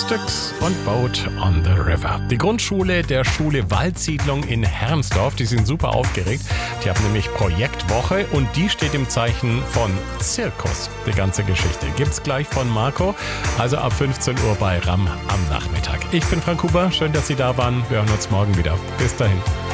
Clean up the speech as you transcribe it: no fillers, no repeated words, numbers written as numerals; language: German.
Styx und Boat on the River. Die Grundschule der Schule Waldsiedlung in Hermsdorf, die sind super aufgeregt. Die haben nämlich Projektwoche und die steht im Zeichen von Zirkus. Die ganze Geschichte gibt's gleich von Marco, also ab 15 Uhr bei RAM am Nachmittag. Ich bin Frank Huber, schön, dass Sie da waren. Wir hören uns morgen wieder. Bis dahin.